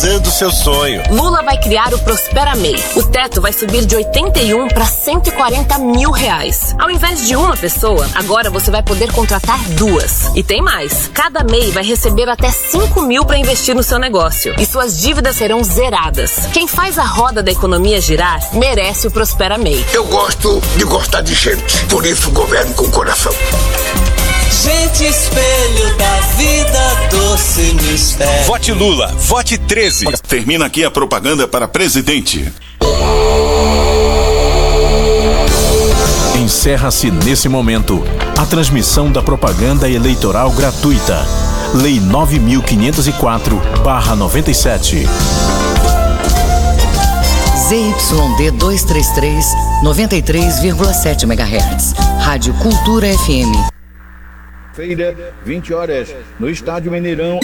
realizando seu sonho. Lula vai criar o Prospera MEI. O teto vai subir de 81 para 140 mil reais. Ao invés de uma pessoa, agora você vai poder contratar duas. E tem mais. Cada MEI vai receber até 5 mil para investir no seu negócio. E suas dívidas serão zeradas. Quem faz a roda da economia girar merece o Prospera MEI. Eu gosto de gostar de gente. Por isso governo com coração. Gente, espelho da vida, doce mistério. Vote Lula, vote 13. Termina aqui a propaganda para presidente. Encerra-se nesse momento a transmissão da propaganda eleitoral gratuita. Lei 9.504/97. ZYD 233, 93,7 MHz. Rádio Cultura FM. Feira, 20 horas, no Estádio Mineirão.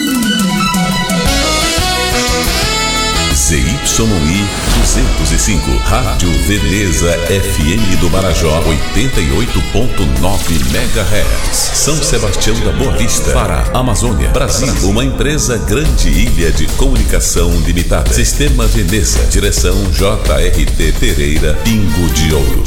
ZYI 205, Rádio Veneza FM do Marajó, 88.9 MHz. São Sebastião da Boa Vista, Pará, Amazônia, Brasil. Uma empresa Grande Ilha de Comunicação Limitada. Sistema Veneza, direção JRT Pereira, Pingo de Ouro.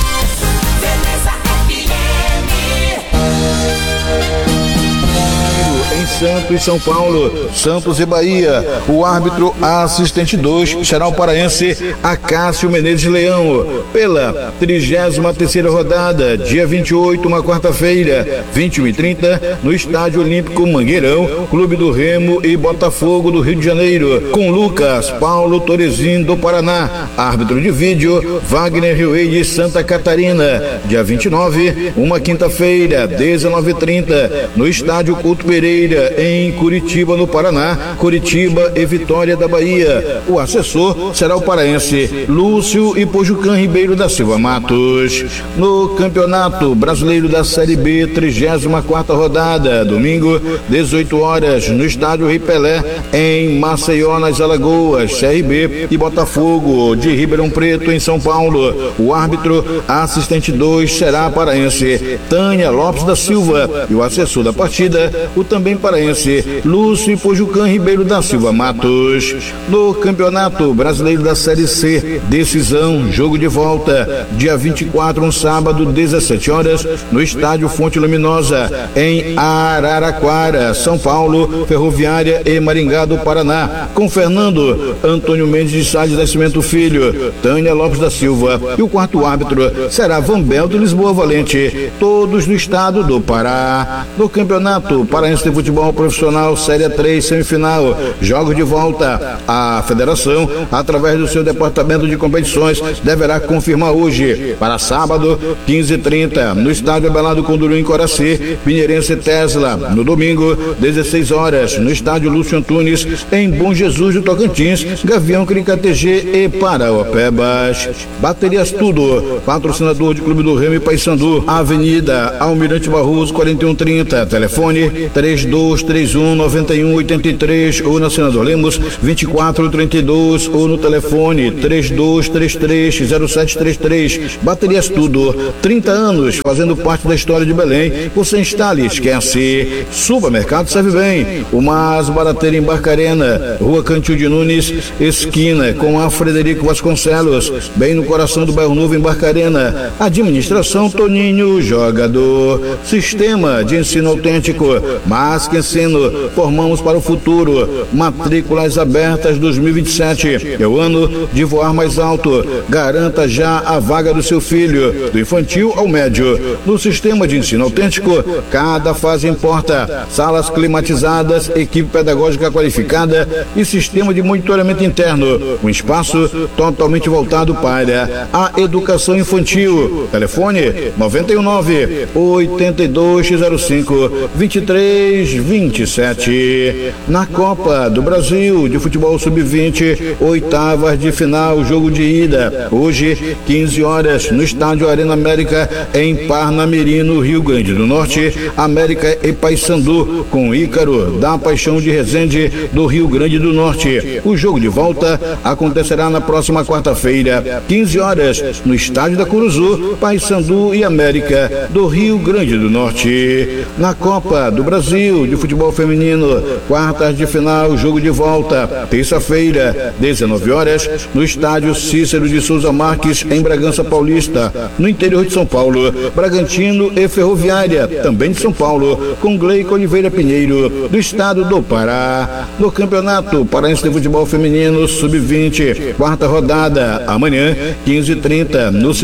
Santos e São Paulo, Santos e Bahia. O árbitro assistente 2 será o paraense Acácio Menezes Leão, pela 33ª rodada, dia 28, uma quarta-feira, 21h30, no Estádio Olímpico Mangueirão, Clube do Remo e Botafogo do Rio de Janeiro, com Lucas Paulo Torezin do Paraná. Árbitro de vídeo, Wagner Rioei de Santa Catarina. Dia 29, uma quinta-feira, 19h30, no Estádio Couto Pereira, em Curitiba, no Paraná, Curitiba e Vitória da Bahia. O assessor será o paraense Lúcio Ipojucan Ribeiro da Silva Matos. No Campeonato Brasileiro da Série B, 34ª rodada, domingo, 18 horas, no Estádio Rei Pelé, em Maceió, nas Alagoas, CRB e Botafogo de Ribeirão Preto, em São Paulo. O árbitro assistente 2 será a paraense Tânia Lopes da Silva e o assessor da partida, o também paraense Lúcio Ipojucan Ribeiro da Silva Matos. No Campeonato Brasileiro da Série C, decisão, jogo de volta, dia 24, um sábado, 17 horas, no Estádio Fonte Luminosa, em Araraquara, São Paulo, Ferroviária e Maringá do Paraná, com Fernando Antônio Mendes de Sá de Nascimento Filho, Tânia Lopes da Silva, e o quarto árbitro será Vanbelto Lisboa Valente, todos do estado do Pará. No Campeonato Paraense de Futebol Profissional Série 3, semifinal, jogos de volta. A federação, através do seu departamento de competições, deverá confirmar hoje, para sábado, 15h30, no Estádio Abelardo Conduru, em Coraci, Pinheirense Tesla. No domingo, 16 horas, no Estádio Lúcio Antunes, em Bom Jesus do Tocantins, Gavião Cricatg e Paraopebas. Baterias Tudo, patrocinador de Clube do Remo e Paysandu, Avenida Almirante Barroso, 4130, telefone 3231-9183 ou na Senador Lemos 2432 ou no telefone 3233-0733. Baterias Tudo, 30 anos fazendo parte da história de Belém. Você instale, esquece. Supermercado Serve Bem, o mais barateiro em Barcarena, Rua Cantil de Nunes, esquina com a Frederico Vasconcelos, bem no coração do Bairro Novo, em Barcarena. Administração Toninho Jogador. Sistema de ensino autêntico, mas que ensino, formamos para o futuro. Matrículas abertas 2027. É o ano de voar mais alto. Garanta já a vaga do seu filho, do infantil ao médio. No sistema de ensino autêntico, cada fase importa. Salas climatizadas, equipe pedagógica qualificada e sistema de monitoramento interno. Um espaço totalmente voltado para a educação infantil. Telefone 99-8205-2327. Na Copa do Brasil de Futebol Sub-20, oitavas de final, jogo de ida. Hoje, 15 horas, no Estádio Arena América, em Parnamirim, no Rio Grande do Norte. América e Paysandu, com Ícaro da Paixão de Resende, do Rio Grande do Norte. O jogo de volta acontecerá na próxima quarta-feira, 15 horas, no Estádio da Curuzu, Paysandu e América, do Rio Grande do Norte. Na Copa do Brasil de futebol feminino, quartas de final, jogo de volta, terça-feira, 19 horas, no estádio Cícero de Souza Marques, em Bragança Paulista, no interior de São Paulo. Bragantino e Ferroviária, também de São Paulo, com Gleico Oliveira Pinheiro, do estado do Pará. No Campeonato Paraense de Futebol Feminino, Sub-20, quarta rodada, amanhã, 15h30, no